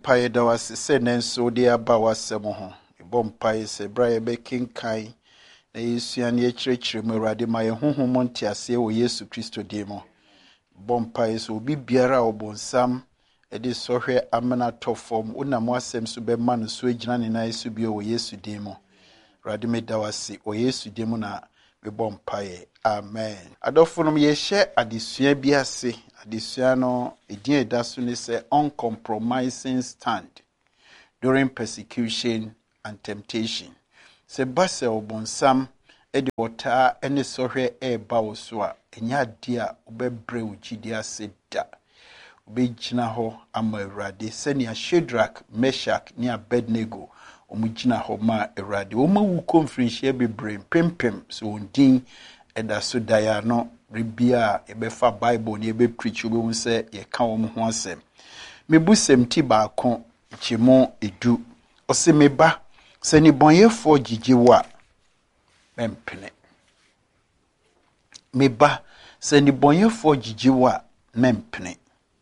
mpae da wase se nenso de aba wasem ho. Ebo mpae se bra ye be kinkai na Yesu an ye kyerɛkyerɛ mu Awurade ma ye honhom ntiase wo Yesu Kristo dim mo. Ebo mpae se obi biara obonsam edi sohwe amena tofom unam wasem so be ma no so agyina ne nan so bi wo Yesu dim mo. Awurade me da wase wo Yesu dim na me bɔ mpae. Amen. Adofo ye hye adesua bi ase. Adesua no edin eda so ne se uncompromising stand during persecution and temptation. Se basa obonsam edi wota ene sohwe eba wo so a enya de a obebre ugidi ase da. Obegyina ho ama Awurade senia Shadrach, Meshach ne Abednego omugina ho ma Awurade. Oma wu conference bebre pempem so ondin eda so daya no ribia ebefa Bible ne ebe preach obe se ye ka wo ho asem. Mebusem ti ba kon chimo edu ose meba se ni bonyefo gigiwa mempene. Meba se ni bonyefo gigiwa mempene.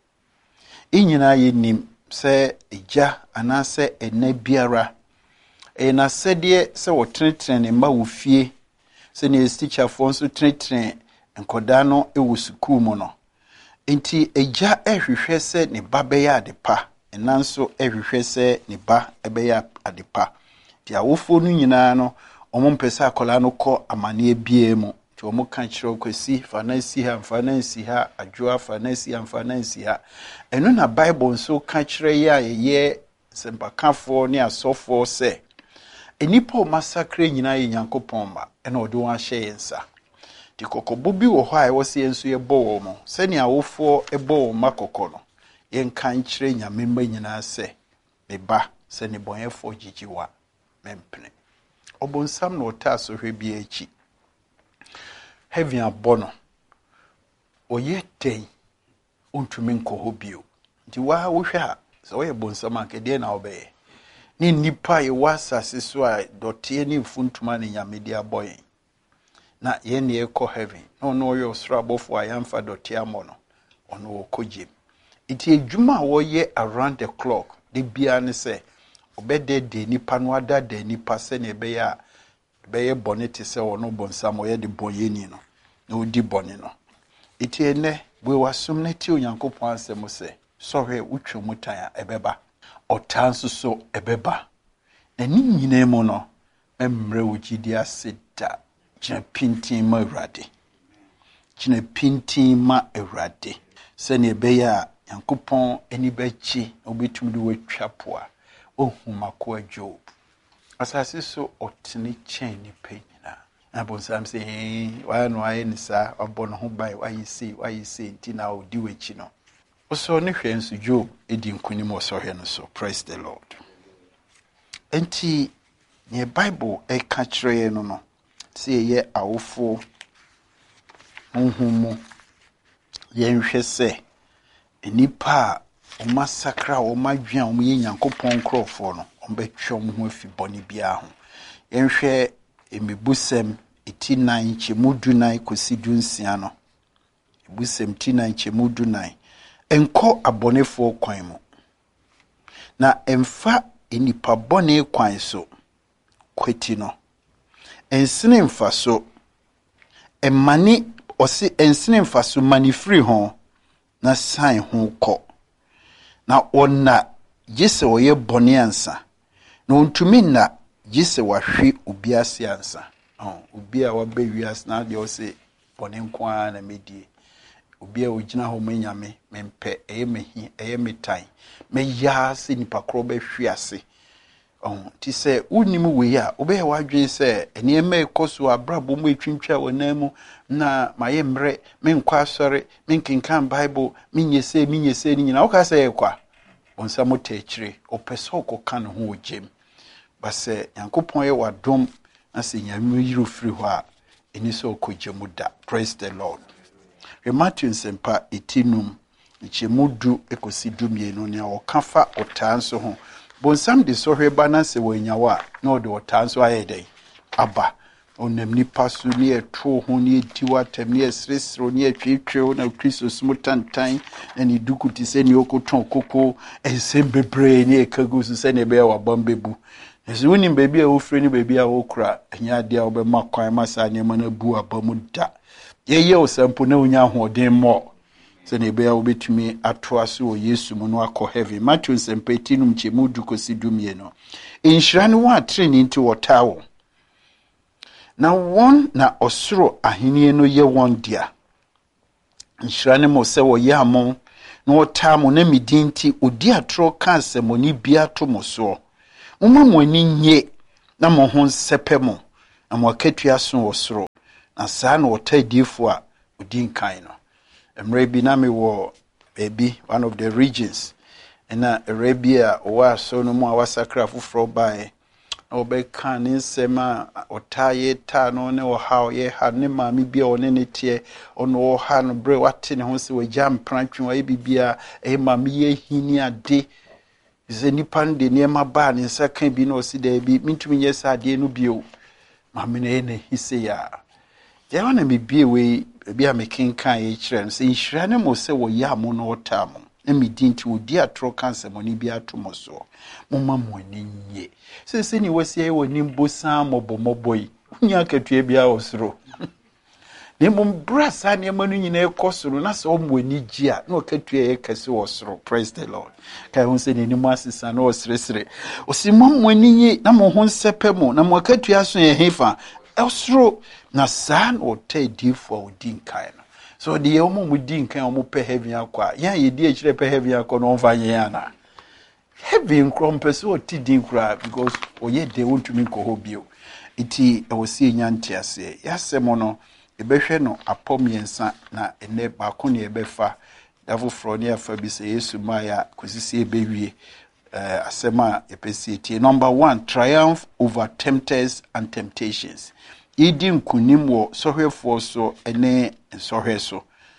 Inyina yenim se eja anase ene biara na sedie se wo tretrene ma wo fie se ne teacher fo nso tretrene enkoda no ewo sukuu mu no enti eja ehwehwe se ne ba be ya adepa enanso ehwehwe se ne ba ebe ya adepa ti awofo no nyina no omompese akola no kɔ amane ebie mu ti omo kan kyerɛ kwesi fanasi ha fanasi ha adwoa fanasi ha fanasi ha eno na Bible nso ka kyerɛ ya ye sempakafo ne asofo se enipo masakre nyina ye Nyankopɔn ma ena ode won ahye yensa ti kokobo bi wo hɔ a wose yenso ye bɔ wo mo sɛne awofo ebɔ wo makokɔ no yen kan kyerɛ nyamemba nyina se meba sɛne bɔnyefo gigiwa mempene obonsam no ota so hwe bi achi heaven abono oye ten ontumi nkɔ hɔ bio nti wa wo hwe a sɛ wo ye bonsam ankede na obeye ni nipa ye wasase so a dotie ni mfuntuma ne nyamedi aboyen na ye ne ekɔ heaven no yo srabofo ayamfa dotie amono ono okogye iti edwuma wo ye around the clock de bia ne se obede de nipa no ada de nipa se ne be ya be ye bonete se ono bonsam wo ye de boyeni no na odi bone no iti ene we wasum na ti Onyankopɔn asem se sohwe utwe mutan a ebeba otanso so ebeba na ni nyina mu no emre wogidi aseda gina pintin ma Awurade gina pintin ma Awurade se ne beya Nyankopɔn eni bachi obetum de watwa poa ohumako Job asase so otene chen ni penyina na bonsam se wa no aye ni sa obo no ho bai wa yi sei ntina odi wachi no so ne hwe nso Job edi nkunim osohwe no so. Praise the Lord. Enti ne Bible e ka kyerɛ no no se ye awofo honhom ye nhwe se enipa o masakra o madwan o ye Nyankopɔn krɔfo no o betwe mo ho afi bɔne bia ho ye nhwe emebusem eti nan chemudu nan kosi dunsia no ebusem ti nan chemudu nan enko abonefo kwan mu na emfa enipa bone kwan so kweti no ensene mfa so emani osi ensene mfa so mani free ho na san ho kɔ na onna gise oye bone ansa na ontumi na gise wahwe obi ase ansa obi a wabewias na de osi bone nko na medie obi a ogina ho manyame mempe eyemehi eyemetan meya se nipa kro be hwiase ti se unimu we a obe ya wadwen se ene ema ekoso abrabo mu etwintwa wonamu na maye mre menkwa asore menkenkan Bible minyese ni nyina wo ka se yekwa onsa motakire opeso okokan ho ogem ba se Nyankopɔn ye wadom na se nyame yiru firi ho a eni so okogemu da. Praise the Lord. Matthew nsempa etinum nchemudu ekosidu mienu ne okafa otanso ho bonsam de sohwe ba na se wanyawa na ode otanso ayeden aba onam nipa so ne eto ho ne etiwa tem ne esresro ne atwetwe na Kristo smutantan na ne duku ti se ne okoton koko ensem bebre ne ekagu so se ne be wa bambebu ezu woni bebi a ofre ne bebi a okura anya de a obema kwan masa ne mana bu abamu da ye osampo na onya hoden mo se ne be a obetumi atoa so o Yesu mu no akọ heaven. Matthew sempetinum chemu dukosi dumie no inhira ne wa training nti wotawo na won na osoro ahenie no ye won dia inhira ne mo se wo ye amon na wotamo na midinti odi atro ka asemoni bia to mo so mo ani nye na mo ho nsepemo na mo akatua so osoro na saa na wotadifo a odi nkan no emre bi na me wo baby one of the regions na Arabia wa so no mu awasakra foforo bae obeka ne nsema otaye ta no ne wo ha ye ha ne maami bia one ne tie ono wo ha no bre wate ne ho se wagya mprantwe wa bibia maami ye hini ade ze nipa de ne ma ba ne nsakan bi na osi da bi mintumi nye sa ade no bio maami ne ne hise ya je wana me bie we bia me kenkan ye kire no se nhira ne mo se wo ya mo no otamo na midinti odi atro kanse mo ni bia to mo so moma mo ani nye se ni wasi ai woni mbosa mobomoboi unya katua bia osoro ne mo brasa ne manu nyina ekosoro na se o mo ani gia na okatua ye kase osoro. Praise the Lord. Kai hun se ni mo asesa na osresre osimo mo ani nye na mo ho nsepemo na mo akatua so ye hefa osoro na san o tedi for odinkai no. So the omo mudi nkan omo pe heaven akwa ya ye di ekire pe heaven akwa no mfa ye ana heaven krompese o ti din kra because oye de wontumi ko hobio iti e wosi enyanti ase yasemo no ebehwe no apomiensa na ene ba ko ne ebefa davo fro ne afa bi se Yesu maya kosisi ebewie asema epesi ti. Number 1, triumph over tempters and temptations. Idi nkunim wo sohwefo so ene sohweso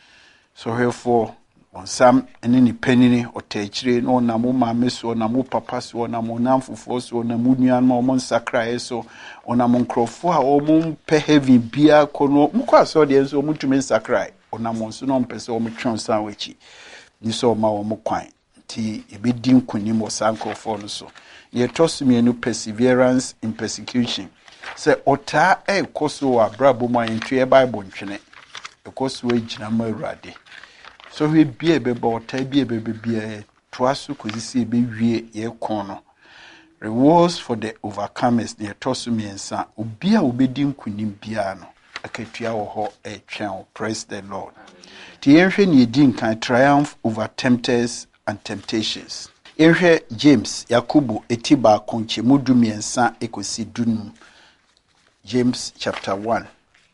sohwefo onsam ene ni panini otachire no na mo maame so na mo papa so na mo namfofo so na mo nuan ma mo nsakra so ona mo nkrofo a o mo pe heaven bia kono mo kwa so de so mo tumi nsakra ona mo so no mpese o mo twonsan wachi ni so ma wo mo kwan ti ebedi nkunim wo sankrofo no so ye tosumienu perseverance in persecution. Se ota ekoso abrabo ma entwe Bible ntwene ekoso ejina ma Awurade so we bia beba ota bia bebia toaso kozisi bewie ye kono rewards for the overcomers ne tosumiensa obia obedi nkunim bia no akatua wo ho etwen. Praise the Lord. Ti yenhwe ne edi nkan triumph over tempters and temptations. Yenhwe James Yakobo etiba konche mudumiensa ekosi dunum. James chapter 1.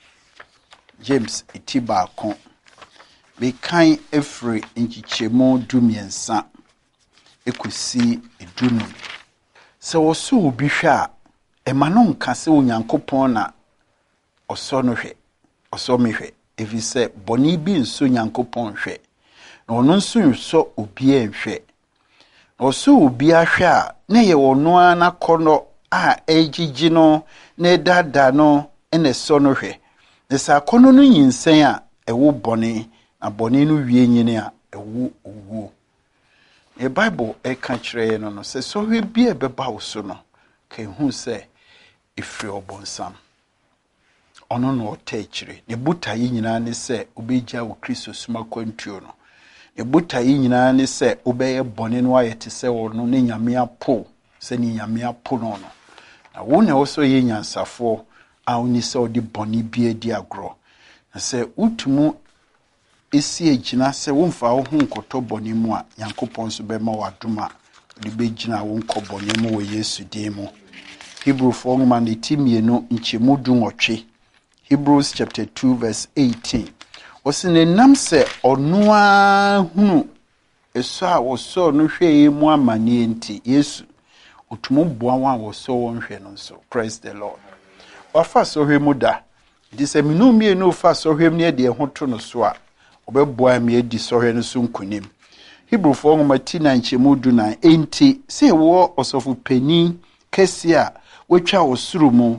James itiba kon. Be kan efre nchichemo dumiensa ekosi edunum. Se woso obi hwa emano nka se onyankopon na oso no hwe. Oso me hwe. Efise boni bi nso nyankopon hwe. Na ono nso so obi enhwe. Oso obi ahwa na ye wono ana kono a ejiji no ne dada no ene so no hwe ne sa kono no yinsen a ewo bone na bone no wie nyine a ewo owo e Bible e ka kire no no se so hwe bia beba wo so no ka hu se efri obonsam ono no otechire ne buta yi nyina ne se obegya wo Kristo suma kwantuo no ne buta yi nyina ne se obeye bone no ayete se wo no ne nyame apo se ni nyame apo no no na wo ne oso ye nyansafo a oni se odi boni bia di agro na se utumu esi ejina se wo mfa wo hu nkoto boni mu a Yankopon so be ma waduma de be gina wo nko boni mu wo Yesu din mu. Hebrew for man itimienu nchemu dunwotwe. Hebrews chapter 2 verse 18. Osine nam se onua hunu eso a wo so no hwe mu amane enti Yesu utumu bua wa wo so won hwe no so. Praise the Lord. Wafa so hwe mu da di se minu mie no fa so hwe ne de ho to no so a obeboa me edi so hwe no so nkunim. Hebrew for matina nchemu du na enti se wo osofu pani kesi a wotwa osuru mu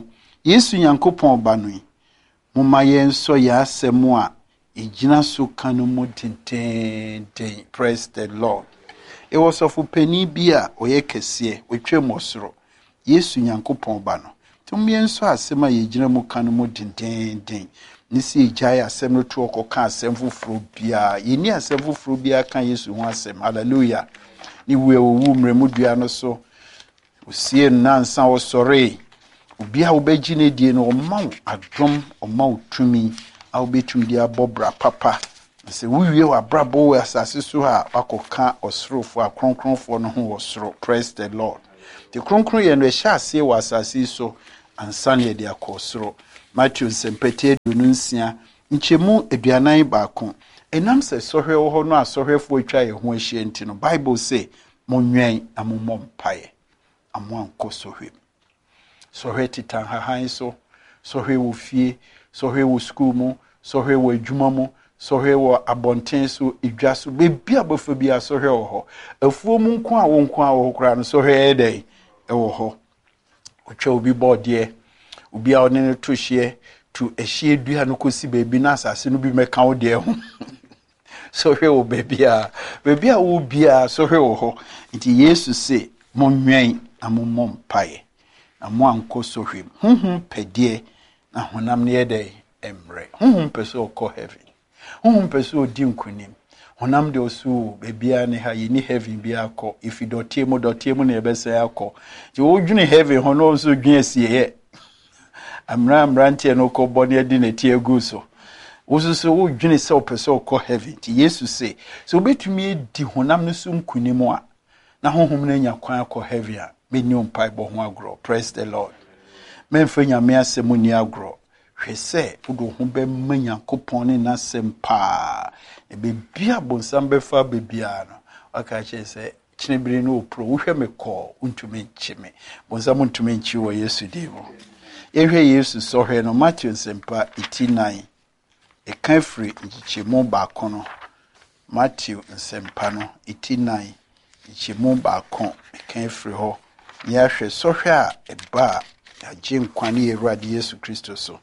Yesu Nyankopɔn ba no yi moma yenso ya asɛm a egyina so kanu mu tententen. Praise the Lord. It was of penny bi a oyɛ kɛseɛ otwam osoro. Yesu Nyankopɔn ba no. Tum yenso asɛm a yegyina mu kanu mu tententen. Nisi ejaya asɛm no to ɔkɔka asɛm foforo bia. Yeni asɛm foforo bia kan Yesu ho asɛm. Hallelujah. Ni we owu mremu dua no so. Usie nansa osore. Obi a wobɛgye ne die no ɔma wo adom ɔma wo tumi a wobɛtumi de abɔbra papa sɛ wowie w'abrabɔ wɔ asase so a wakɔka ɔsorofo a kronkronfoɔ no ho wɔ soro. Praise the Lord. The kronkron yɛ no ɛhyɛ aseɛ wɔ asase so ansa ne yɛde akɔ soro. Matthew nsɛmpɛte 26 nkyɛmu 41 ɛnam sɛ sɔhwɛ wɔ hɔ no a sɔhwɛfoɔ atwa yɛ ho ahyia nti no Bible say monwɛn na mommɔ mpaeɛ amoa nkɔ sɔhwɛ. Sɔhwɛ titan hahan so, sɔhwɛ wɔ fie, sɔhwɛ wɔ school mu, sɔhwɛ wɔ adwuma mu, sɔhwɛ wɔ abɔnten so, edwa so, bebi abɔfa bi a sɔhwɛ wɔ hɔ. Afuo mu nko a wɔ hɔ koraa no sɔhwɛ ɛdɛn ɛwɔ hɔ. Otwa obi bɔɔdeɛ, obi a ɔne no to hyeɛ, to ɛhyɛ dua no kɔsi beebi na asase no bi mɛka wo deɛ ho. Sɔhwɛ wɔ beebi a wo bia sɔhwɛ wɔ hɔ. Nti Yesu se, monwɛn na mommɔ mpaeɛ. Amo anko sohwem pɛdeɛ na honam ne yɛdɛ emre pɛsɛ ɔkɔ heaven pɛsɛ odi nkunim honam de osu bebia ne ha yini heaven bi akɔ ifi dɔteɛ mu ne yɛbɛsɛ akɔ ti wodwene heaven ho no nso dwen asieyɛ amrantie no kɔ bɔ ne adi ne tie gu so wosusu wodwene sɛ ɔpɛsɛ ɔkɔ heaven ti Yesu se so obetumi di honam no so nkunim a na honhom no nya kwan akɔ heaven a Beni mpaebɔ ho agro. Praise the Lord. Memfa nyame asɛm ni agro. Hwɛ sɛ wodo ho bɛma Nyankopɔn ne n'asɛm paa. Bebia bonsam bɛfa bebia no. Aka kyerɛ sɛ kyinebere no opro. Wohwɛ me kɔ untumi nkye me. Bonsam untumi nkye wɔ Yesu din mu. Yɛhwɛ Yesu sɔhwɛ no Matthew nsɛmpa 9. Ɛka firi nkyɛmu baako no. Matthew nsɛmpa no 9. Nkyɛmu baako ɛka firi hɔ. Yahwɛ sɔhwɛ a ɛba a agye nkwa ne Awurade Yesu Kristo so.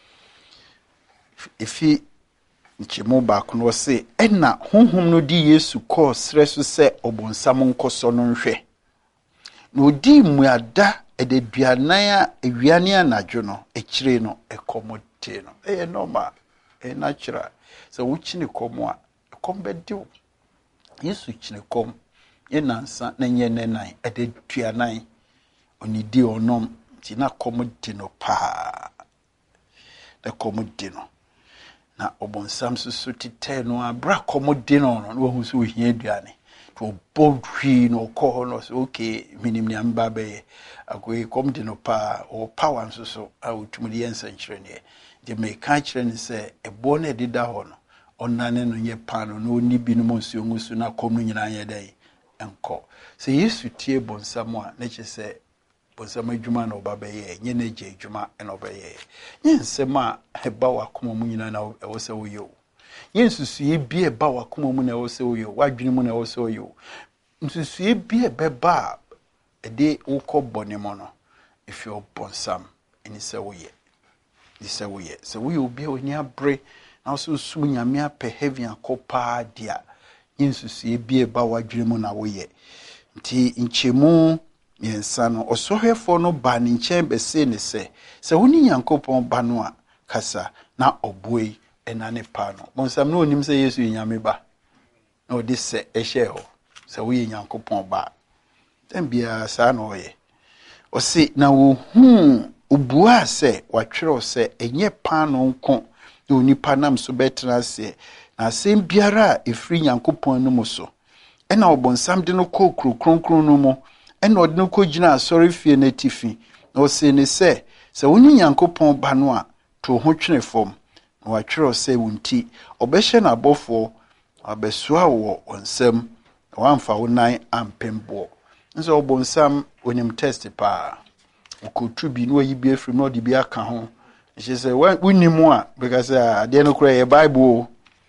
Efi nkyɛmu baako no se ɛna honhom no di Yesu kɔɔ srɛ so sɛ ɔbonsam nkɔsɔ no nhwɛ. Na odi mmuada ɛdaduanan a ewiane anadwo no ɛkyire no ɛkɔmɔte no. Ɛyɛ normal, ɛyɛ natural. Sɛ wokyine kɔm a ɛkɔm bɛdew. Yesu kyine kɔm ɛnansa na nyɛ nenan ɛdaduanan. Onidi onom ti na komo di no pa na komo di no na obonsam so titɛ no abra komo di no no wo so hia aduane to bodwi no kɔ no so okay minim ni amba be akoyi komo di no pa o power so a otumudi yensa nkyerɛ de me ka kyerɛ ne sɛ ɛbɔ na deda hɔ no ɔnane no nyɛ pa no no ni bi no monsuo ngusu na komo nyina yɛ dai ɛnkɔ sɛ Yesu tie bonsam a na kyerɛ sɛ bonsam adwuma na oba bɛyɛ nye na gye adwuma na ɔbɛyɛ nye nsɛm a ɛba wakoma mu nyina na ɛwɔ sɛ woyɛ o nye nsusuye bi ɛba wakoma mu na ɛwɔ sɛ woyɛ o wadwene mu na ɛwɔ sɛ woyɛ o nsusuye bi ɛbɛba ɛde wokɔ bɔne mu no efi ɔbonsam ɛni sɛ woyɛ sɛ woyɛ obi a oni abre na so sum nyame apɛ heaven akɔ paa dia nye nsusuye bi ɛba wadwene mu na woyɛ nti nkyɛmu yensa no ɔsɔhwɛfo no ba ne nkyɛn bɛse ne sɛ woni Nyankopɔn ba no a kasa na ɔboi ɛna ne pa no bonsam no onim sɛ Yesu nyame ba na ɔde sɛ ɛhyɛ hɔ sɛ woyɛ Nyankopɔn ba tambia saa na ɔyɛ ɔse na wo obua sɛ watwerɛ sɛ ɛnyɛ pa no nko na onipa nam so bɛtena sɛ na asɛm biara a ɛfiri Nyankopɔn no mu so ɛna ɔbonsam de no kɔ kronkron no mu ɛna ɔde no kɔgyina asɔre fie na tifi na ɔse ne sɛ woni Nyankopɔn ba no a to ho twene fam na watwerɛ sɛ wonti ɔbɛhyɛ n'abɔfoɔ abɛsoa wɔ ɔnsɛm na wamfa wo nan ampemboɔ nso ɔbonsam onim test pa okotu bi no ayi bi afiri no de bi aka ho ɛhyɛ sɛ wonimu a because ade no kora yɛ Bible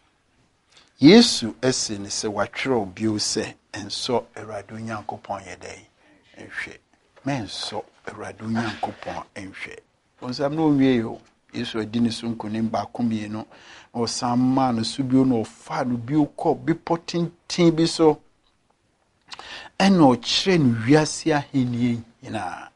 Yesu ese ne sɛ watwerɛ bio sɛ enso Awurade Nyankopɔn yɛ dɛn enhwɛ menso Awurade Nyankopɔn enhwɛ bonsam no wie yo Yesu adini so nkonim ba komienu o samma no subio no fa no bio kɔ bipotintin bi so eno kyerɛ no wiase ahenie nyina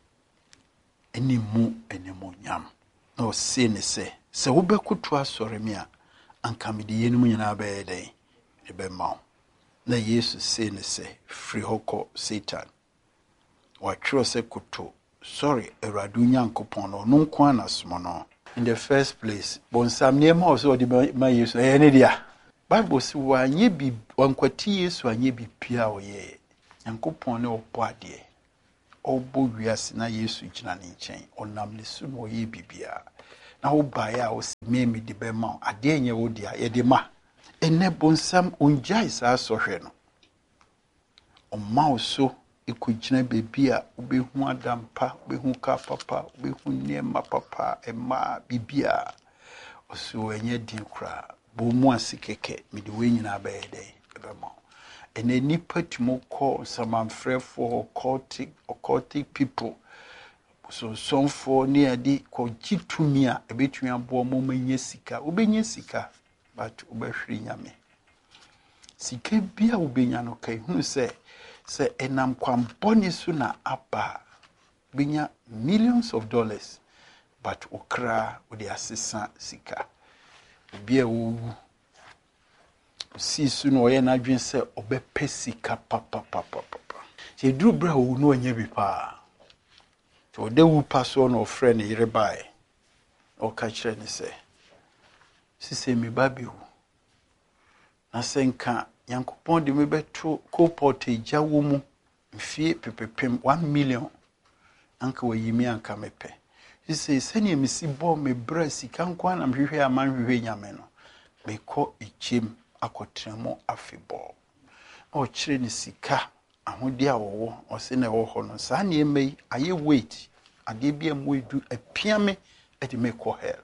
enimu nyam na o se ne se wobɛkoto asɔre me a anka me de yenum nyina bɛyɛ dɛn ebɛma na Yesu se ne se firi hɔ kɔ Satan watwerɛ sɛ koto sorry Awurade Nyankopɔn no no nko anasom no. In the first place, bonsam niema also di ma Yesu ene dia. Bible say wanye bi wankwati Yesu anye bi pia oye. Nyankopɔn ne obo ade. Obo wiase na Yesu gyina ne nkyɛn. Onam ne so no ye bibia. Na wo bae a wo me di be ma ade enye wo dia ye de ma. Ene bonsam onjai sa sohwe no. Oma so ikugyina bebi a obehu adampa obehu ka papa obehu niema papa ema bibia oso enye din kra bo mu asikeke mede we nyina abayede ebema ene nipa timo call samanfrefo occultic people so sonfo ne ade ko gitumi a ebetumi abo mo manye sika obenye sika but obehwiri nyame sika bia obenya no kai hunu se enam kwamboni so na aba binya millions of dollars but okra with the assistant sika bia wo si so no ye na dwen se obepe sika papa se duru bra wo no anya bi pa so de wu paso no friend yire bai o ka kire ni se sise mi babiu na senka Yankopɔn de me beto co-porte jawo mu mfie pepepem 1 million anka wayimi anka mepe sise sene misi bo me bra sika nkwa na mhwehwe amanhwehwe nyame no mekɔ echem akotremo afebɔ o kyerɛ ne sika ahodi a wɔwɔ ɔse na ɛwɔ hɔ no saa ne emei aye wait ade bia mu edu apiame ede mekɔ hell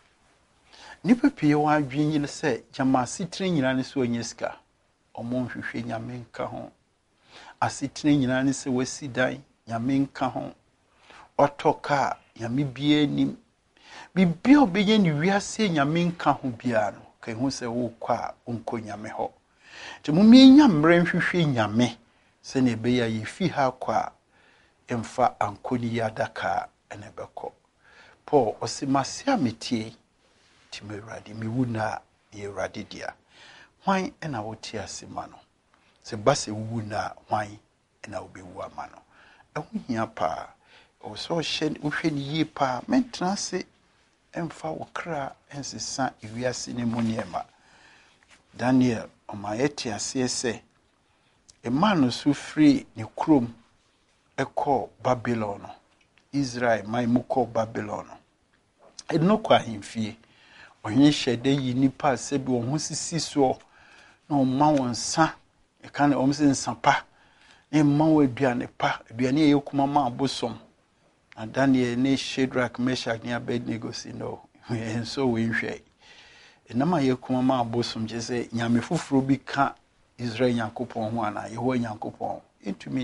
nipa pie wa adwen sɛ jama sitire nyina ne so onye sika omo hwehwe nyame nka ho asitire nyina ne se wasi dan nyame nka ho otoka nyame bia nim bibia obeye ne wiase nyame nka ho bia no kai hu se wo kwa onko nyame ho te mu menya mre hwehwe nyame se ne be ya yifi ha kwa emfa ankoni yadaka enebeko Paul osimasia metie ti me radi me wuna ye radi dia hwan ena woti asema no se base wuna hwan ena obewu ama no ehu hia pa o so hwe ni yi pa mentena se emfa wokra ensesa ewiase ne mu niema Daniel omayeti asese emano su free ni krom eko Babylon Israel mai muko Babylon enokwa himfie onye hyede yi nipa sebi wo husisi so na oma wonsa e kan o mse nsampa ne ma wo aduane pa aduane ye kuma ma abosom na Daniel ne Shadrach Meshach ne Abednego si no enso we nhwe enama ye kuma ma abosom je se nyame foforo bi ka Israel Nyankopɔn ho ana Yehowa Nyankopɔn entumi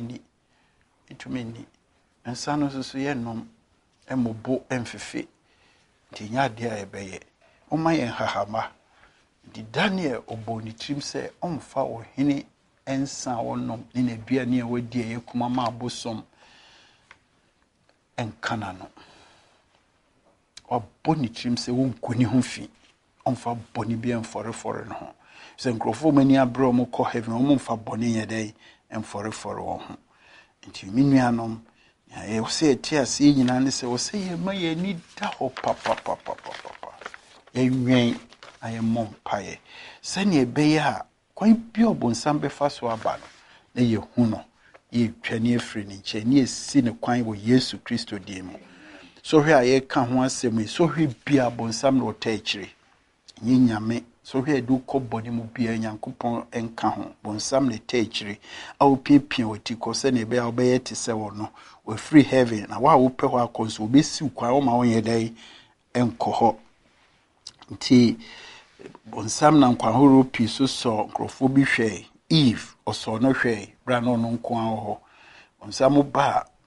ni ensa no so ye nom emobo emfefe tinya de a ebeye Oma yen hahama di Daniel oboni trim se omfa ohene ensa wonom ni na duane a wadi ye kuma ma abosom enkana no oboni trim se wonkoni ho fi omfa boni bi enforefore no ho se nkrofo mani abro mo ko heaven omfa boni ye dai enforefore wo ho nti minuanom ya se etiase nyina ne se wo se ye ma ye ni da ho papa enwen ayemom paye sane ebeye a kwan bi obonsam befa so aba no na ye hu no ye twane afiri ni nche ne esi ne kwan wo Yesu Kristo die mu so hwe aye ka ho asem so hwe bia obonsam no ta akire nyame so hwe du koboni mu bia Nyankopɔn enka ho bonsam ne ta akire a opipia woti ko sane ebe a obeye te se wo no we free heaven na wa wo pe ho akonso obesi kwan wo ma wo ye dai enko ho nti bonsam na nkwahoro pi so nkrofo bi hwe Eve oso no hwe bra no nko an ho bonsam ba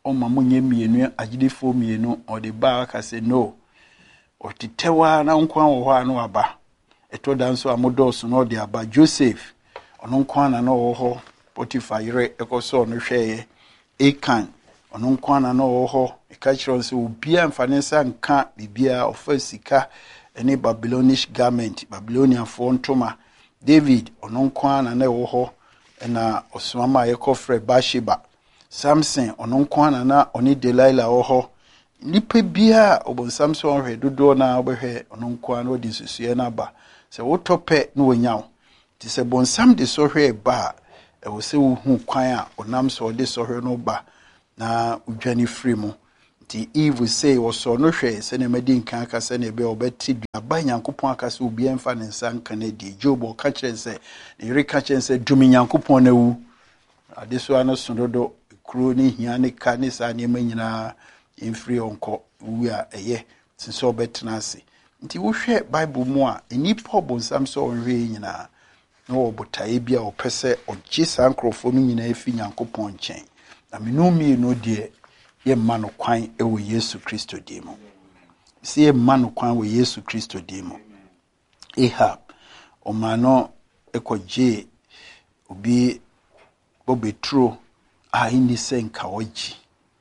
ɔma mo nye mienu agidifo mienu ɔde ba aka sɛ no ɔtitewa na nkwa wɔ hɔ a no aba ɛtɔ da nso a modɔso no ɔde aba Joseph ɔno nkwa na ɔwɔ hɔ Potiphar yere ɛkɔsɔ ɔno hwɛɛ Akan ɔno nkwa na ɔwɔ hɔ ɛka kyerɛ sɛ obia mfa ne nsa nka bibia ɔfa sika ɛne Babylonish garment Babyloniafoɔ ntoma David ɔno nkwa na ɛwɔ hɔ ɛna ɔsomama a yɛkɔfrɛ Bathsheba Samson ɔno nkwa na ɔne Delilah wɔ hɔ nipa bia ɔbonsam so ɔhwɛ dodoɔ na ɔbɛhwɛ ɔno nkwa na ɔde susue na ba sɛ wotɔpɛ na wɔnyaw ti sɛ bonsam de sɔhwɛ ba ɛwɔ sɛ wohu kwan a ɔnam so ɔde sɔhwɛ no ba na udwane firi mu ti Eve say wɔsɔ no hwɛ sɛ ne madi nkan aka sɛ ne be ɔbɛti aba Nyankopɔn aka sɛ obi ɛmfa ne nsa nka na di Job ɔka kyerɛ sɛ ne yere ka kyerɛ sɛ dumi Nyankopɔn na wu ade so ano sododo kuro ne hia ne ka ne sa ne nyinaa mfiri onko wu a ɛyɛ sɛ ɔbɛtena ase nti wohwɛ Bible mu a enipa ɔbonsam sɛ ɔhwɛ nyinaa na ɔbotae bia ɔpɛ sɛ ɔgye saa nkrɔfo no nyinaa efi Nyankopɔn nkyɛn na menumi no de ye mano kwan ewo Yesu Kristo dimo si ye mano kwan wo Yesu Kristo dimo Ahab omano ekoje obi bobetro a ini senka oji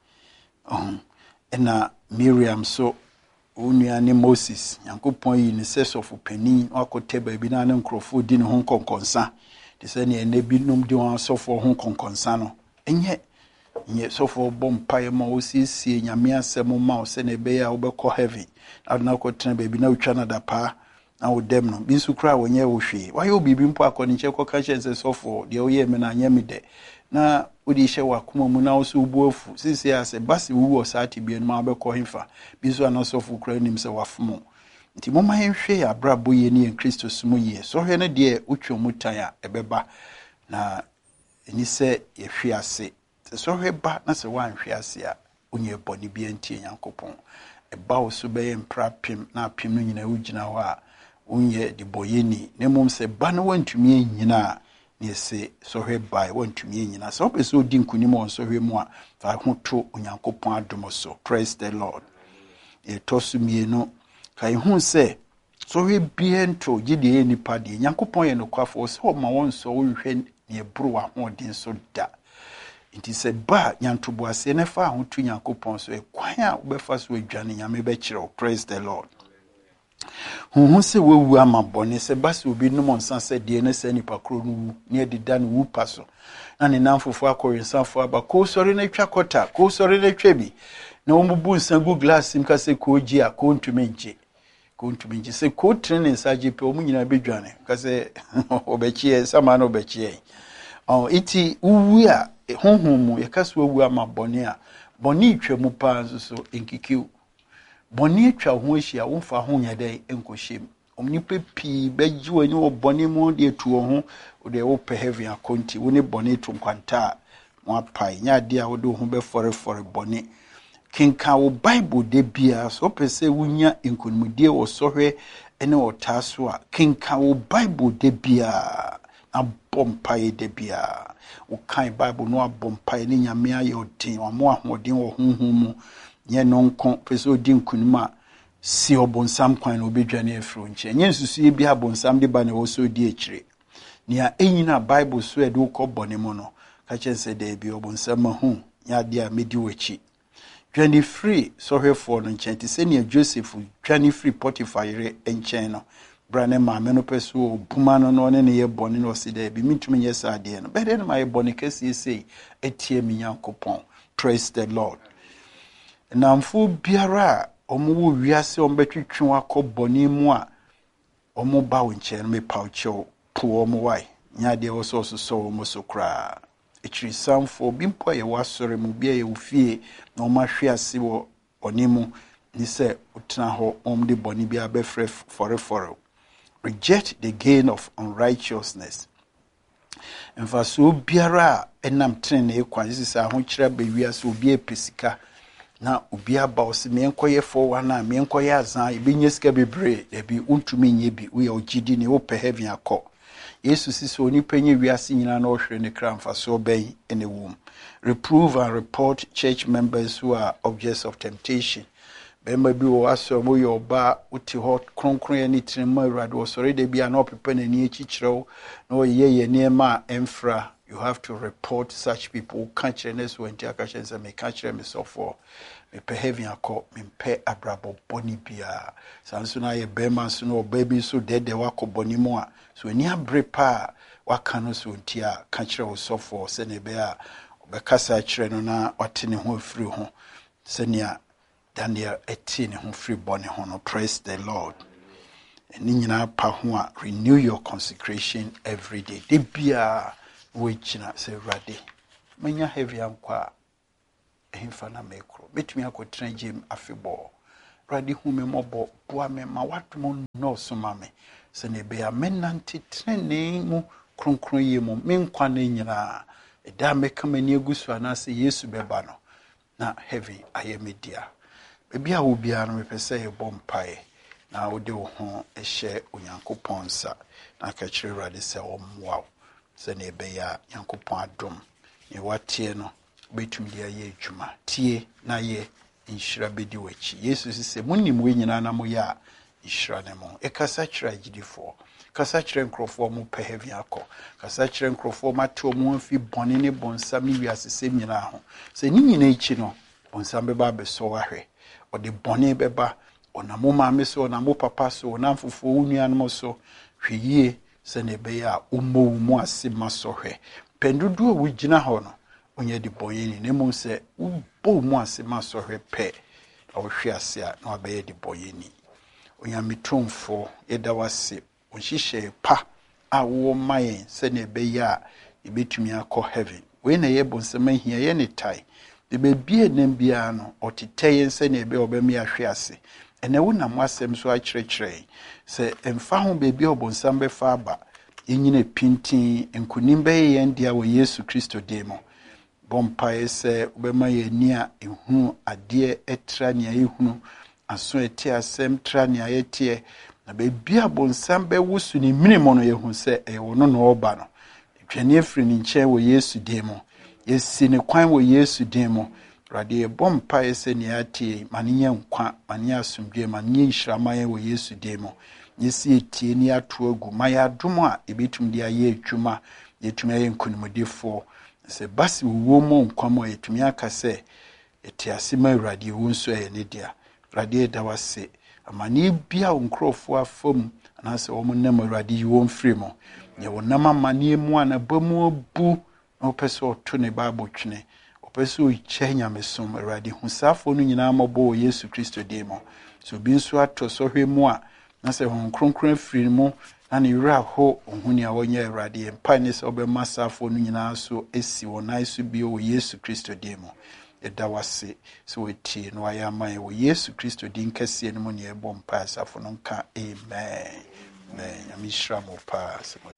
ena Miriam so onuane Moses Nyankopɔn yi ne sesofo pani akote ba bi na ne nkrofo di ne ho konkonsa de se ne enabi num di won asofo ho konkonsa no enye nye sofo bompaye ma osiesie nyame asem ma o se ne be ya obekɔ heaven na akɔtena ba bi na utwa na dapa na wodem no bi su kra wonye wo hwe waye obibi mpo akɔne che kɔka kyense sofo de oyɛ me na nyame de na odi hye wakoma mu na wo so buafu sisi ase basi wu o saati bi no ma obekɔ himfa bi su ana sofo kra nim se wafomo nti moma hwe ya brabo ye ne Kristo sumu ye so hwe ne de utwa mu tan a ebeba na eni se ye hwe ase so hwe ba na se wan hwe ase a onye boni bi antie Nyankopɔn eba wo so be mprapim na apim no nyina ugina ho a onye de boyeni ne mom se ba no wantumi nyina ne se so hwe ba wantumi nyina so be so di nkunim on so hwe mu a fa ho to Onyankopɔn adom so praise the Lord e to so mienu kai hu se so hwe biento gide nipa de Nyankopɔn ye no kwafo so ma won so wo hwe ne eburu wa ho din so da nti se ba nyantobo ase ne fa ho tu Nyankopɔn so ekwan a obefa so adwane nyame be kire praise the Lord hu se wewu ama bone se basi obi no monsa se de ne se nipa kro no ne dida no wu paso na ne namfofo akɔrensafo aba ko sori na twa kota ko sori na twa bi na omubu nsa gu glass im ka se ko gi a ko ntumenje se ko trene nsa je pe omu nyina bedwane ka se obechie sama na obechie iti uwu a honhom ye kaso wewu ama bone a bone itwa mu pa so enkikiu bone atwa ho ahia wo fa ho nya dai enkohyem omnipa pi beji wani wo bone mu de etu ho de wo pe heaven akonti wo ne bone to nkwanta mo apai nya de a wo de ho be fore bone kenka wo Bible de bia so pese wunya enkonimdie wo sohwe ene otaso a kenka wo Bible de bia na bompai de bia wo kan Bible no abompai ne nyame aye odin wa mo ahodin wo honhom mu nye nonko pese odin kunima si obonsam kwan no bedwane afro nche nye nsusu bi abonsam de ba ne wo so di akire nia enyina Bible so ede ko bone mu no ka chense de bi obonsam hu nya de a medi wachi 23 sohwefo no nche ti se ne Joseph 23 Potiphar yere enchen no brane ma me no pese o buma no ne ye bone no si de bi mitumi nye sa de no be de no ma ye bone kesi sei etie mi Nyankopɔn praise the Lord namfo biara omo wiase ombetwetwe akọ bone mu a omo ba wo nche no me paucho po omo wai nya de wo so omo so kra echiri samfo bimpo ye wasore mu bia ye ofie na omo hwe ase wo onimu ni se utena ho omde bone bia be frɛ for reject the gain of unrighteousness emfa so biara enam trene e kwan sisa ho kyerɛ ba wiase obi epesika na obi aba o se me enkoye for na me enkoye azan e bi nyesika bebre e bi untumi nye bi wo ye ogidi ne wo pe heaven akọ Yesu si so onipa nye wiase nyina na ohwere ne kra mfaso ben ene wom. Reprove and report church members who are objects of temptation. Bema bi wo aso mo yo ba uti hot kronkron ani tinma awurade wo sori de bia na opepe na ni echichrew na oyeye niema emfra. You have to report such people. Catch us when Tiakashes and me catch them so for me pay heavy a cop, me pay a brabo boni pia. Sansuna ye bema suno baby so dead de wako boni moa. So when you break pa, what can us when Tia catch us so for Senebea, Becassa Trenona, or Tini home free home. Senia Daniel 18 home free boni hono. Praise the Lord. And Nina Pahua, renew your consecration every day. Debia. Wechina se rade menya heavy ankwa ehimfa na mekro betumi akotena gym afebo rade hume mobo boa me ma watom no so mame se ne be amenante trene mu kronkron ye mu menkwa na nyina eda meka mani agusu ana se Yesu beba no na heavy ayemedia bebia wo bia no mepese ye bompae na wode wo ho ehye onyankopon sa na ka kire rade se omwa sene beya yankopon adom ye watie no betumi dia ye adwuma tie na ye inhira bedi wachi Yesu sise munnim we nyina na mo ya inhira ne mo ekasa kira gidifo kasa kira nkrofo mo pe heavy akọ kasa kira nkrofo mato mo mfi bone ne bonsam ne wiase nyina ho se ni nyina ichi no bonsam beba beso wahwe ode bone beba onamo maame so onamo papa so onamfofo unuanom so hweye sene beya umu asima sohwe pendudu a wugina ho no onye di boyeni nemu se ubo mu asima sohwe pe awhwe ase a na obeye di boyeni onyamitomfo edawase onhihye pa a wo mayen sene beya ibetumi akọ heaven we na ye bonsema hia ye ne tai de bebie nem bia no otiteyen sene be obemi ahwe ase ene wo na mwasem so akyerekyere se emfa ho bebi obonsam be fa aba enyine pintin enkunim be ye ndia wo Yesu Kristo demo bompae se obema ye nia ehunu ade etra nia ehunu aso eti asem tra nia yetie na bebi abonsam be wusu ni minimo no ye hu se e wo no no oba no twani afiri ni nche wo Yesu demo yesi ne kwan wo Yesu demo rade bompa ese ni atie maninya nkwa mania asumdwe mania nhyiramaye wo Yesu demo yesi etie ni ato agu maya domo a ebetum dia ye adwuma yetumi aye nkunimdefo se basi wo mo nkwamo yetumi akase ete asema rade wo nso ye ne dia rade dawase amani bia nkrofo afom anase wo nam rade wo mfiri mo ye wo nam amani mu anabamu abu no peso to ne bible twene opeso ichenya mesom rade husafo no nyina mabo Yesu Kristo demo so bi nso ato sohwe mu a na se hon kronkron afiri mu na ne wura ho ohuni a wonye rade empa ne se obemasafo no nyina so esi wonai so bi o Yesu Kristo demo edawase so wetie no ayaman wo Yesu Kristo din kase no mu ne ebom pa asafo no nka amen amen amishra mo pa.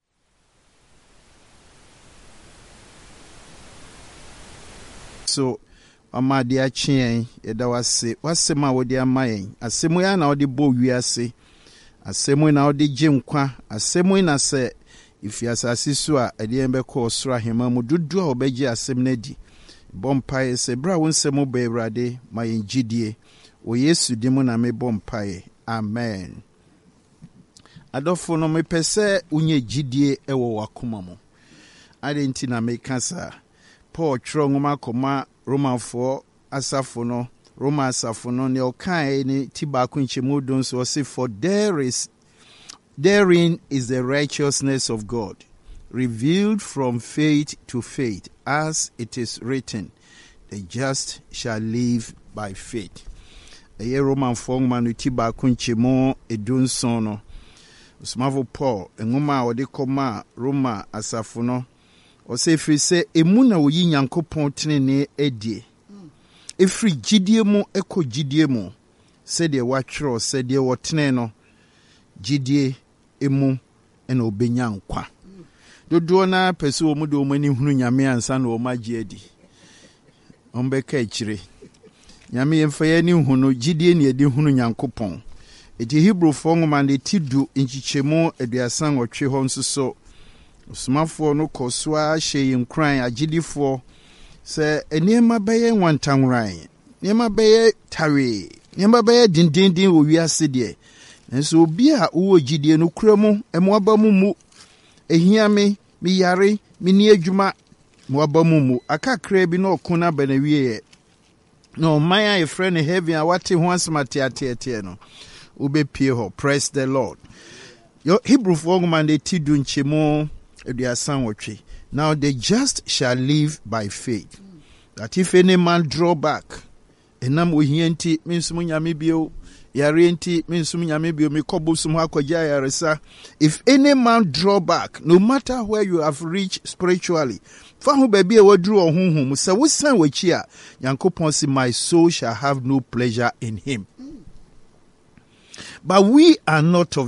So amade achien edawase wasema wodi amayen asemu ya na wodi bo wiase asemu na wodi gyenkwa asemu na se ifiasase so a ede be ko osoro ahema mu dudu a obegye asem na di bompae se bra wonsemu ba Awurade mayen gidie o Yesu dimu na me bompae amen. Adofo no mepese unye gidie ewo wakoma mu adenti na mekasa Paul Trongoma koma Romanfo asafo no Roma asafo no ne okan ni tibako nchemu don so say for therein is the righteousness of God revealed from faith to faith, as it is written, the just shall live by faith. Eye Romanfo manu tibako nchemu edun son no Osmavo Paul engoma ode koma Roma asafo no o se firi se emu na oyi Nyankopon tenene edie efiri gidie mu eko gidie mu se de watwero se de wotene no gidie emu ena obenya nkwa dodo na pese wo mu de omani hunu nyame ansa na o magye adi ombeka ekire nyame yemfa ya ni hunu gidie ne edi hunu Nyankopon eti Hebrew fo ngoma de tidu nchichemu aduasan otwe ho nso so Osumafo no koswa hye nkran agidifo se enema beye wantanran. Enema beye tare. Enema beye dindindin wo wiase de. Nso obi a wo gidie no kura mu emoaba mu ehia me yare me ni adwuma moaba mu akakra bi na okuna banawie no man a friend heaven a wate ho asmate atete no obepie ho. Praise the Lord. Your Hebrew for man de tidu nchemo eduasan wotwe. Now the just shall live by faith. That if any man draw back enam ohianti mensum nyame bio yare enti mensum nyame bio me kobosum akogya yaresa. If any man draw back, no matter where you have reached spiritually, fa ho baby e wadru ohunhum se wosan wachi a Yankopon say my soul shall have no pleasure in him. But we are not of